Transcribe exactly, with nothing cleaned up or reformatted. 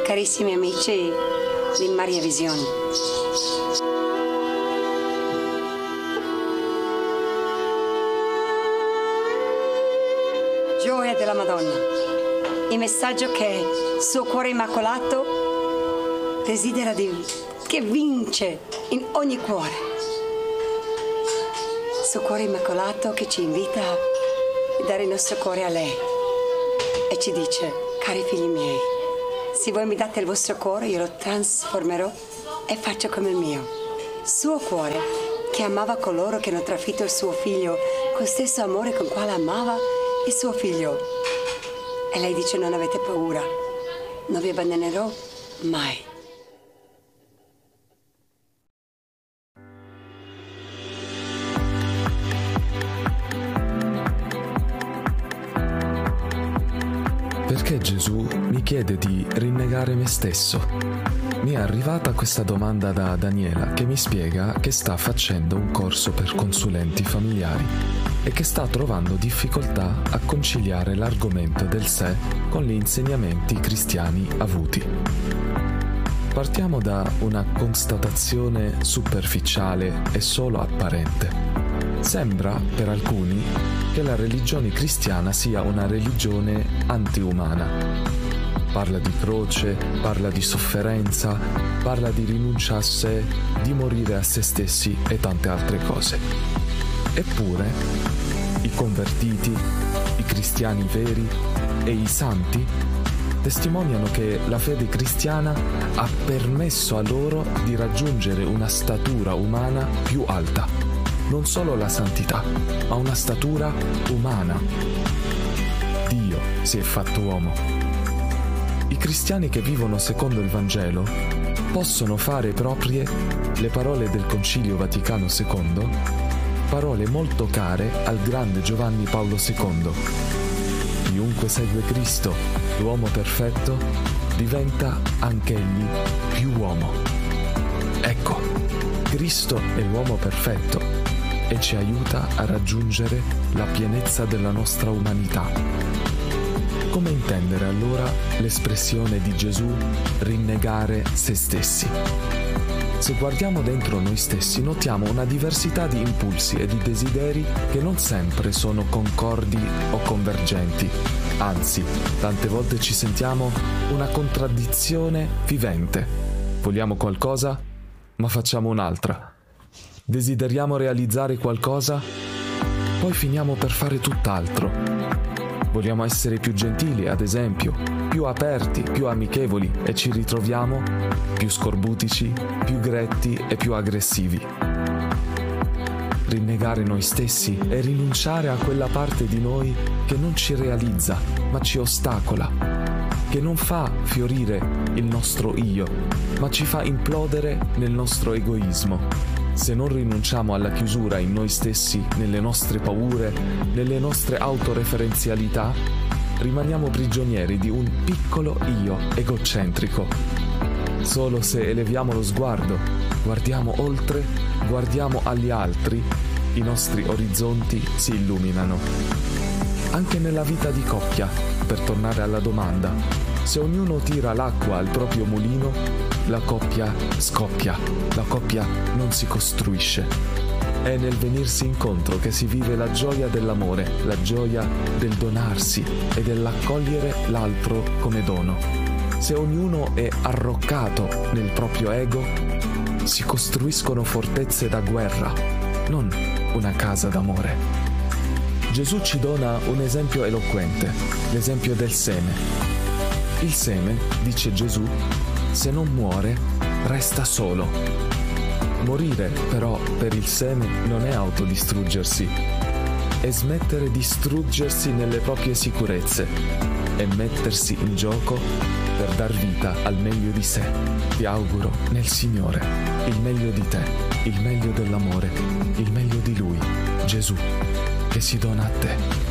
carissimi amici di Maria Visione. Gioia della Madonna, il messaggio che suo cuore immacolato desidera di, che vince in ogni cuore. Suo cuore immacolato che ci invita a dare il nostro cuore a lei e ci dice: cari figli miei, se voi mi date il vostro cuore, io lo trasformerò e faccio come il mio. Suo cuore, che amava coloro che hanno trafitto il suo figlio con lo stesso amore con quale amava il suo figlio. E lei dice: non avete paura, non vi abbandonerò mai. Perché Gesù mi chiede di rinnegare me stesso? Mi è arrivata questa domanda da Daniela, che mi spiega che sta facendo un corso per consulenti familiari e che sta trovando difficoltà a conciliare l'argomento del sé con gli insegnamenti cristiani avuti. Partiamo da una constatazione superficiale e solo apparente. Sembra per alcuni che la religione cristiana sia una religione antiumana. Parla di croce, parla di sofferenza, parla di rinuncia a sé, di morire a se stessi e tante altre cose. Eppure, i convertiti, i cristiani veri e i santi testimoniano che la fede cristiana ha permesso a loro di raggiungere una statura umana più alta. Non solo la santità, ma una statura umana. Dio si è fatto uomo. I cristiani che vivono secondo il Vangelo possono fare proprie le parole del Concilio Vaticano secondo, parole molto care al grande Giovanni Paolo secondo. Chiunque segue Cristo, l'uomo perfetto, diventa anch'egli più uomo. Ecco, Cristo è l'uomo perfetto e ci aiuta a raggiungere la pienezza della nostra umanità. Come intendere allora l'espressione di Gesù rinnegare se stessi? Se guardiamo dentro noi stessi, notiamo una diversità di impulsi e di desideri che non sempre sono concordi o convergenti. Anzi, tante volte ci sentiamo una contraddizione vivente. Vogliamo qualcosa, ma facciamo un'altra. Desideriamo realizzare qualcosa, poi finiamo per fare tutt'altro. Vogliamo essere più gentili, ad esempio, più aperti, più amichevoli, e ci ritroviamo più scorbutici, più gretti e più aggressivi. Rinnegare noi stessi è rinunciare a quella parte di noi che non ci realizza, ma ci ostacola, che non fa fiorire il nostro io, ma ci fa implodere nel nostro egoismo. Se non rinunciamo alla chiusura in noi stessi, nelle nostre paure, nelle nostre autoreferenzialità, rimaniamo prigionieri di un piccolo io egocentrico. Solo se eleviamo lo sguardo, guardiamo oltre, guardiamo agli altri, i nostri orizzonti si illuminano. Anche nella vita di coppia, per tornare alla domanda, se ognuno tira l'acqua al proprio mulino, la coppia scoppia, la coppia non si costruisce. È nel venirsi incontro che si vive la gioia dell'amore, la gioia del donarsi e dell'accogliere l'altro come dono. Se ognuno è arroccato nel proprio ego, si costruiscono fortezze da guerra, non una casa d'amore. Gesù ci dona un esempio eloquente, l'esempio del seme. Il seme, dice Gesù, se non muore, resta solo. Morire, però, per il seme non è autodistruggersi, è smettere di struggersi nelle proprie sicurezze e mettersi in gioco per dar vita al meglio di sé. Ti auguro nel Signore il meglio di te, il meglio dell'amore, il meglio di Lui, Gesù, che si dona a te.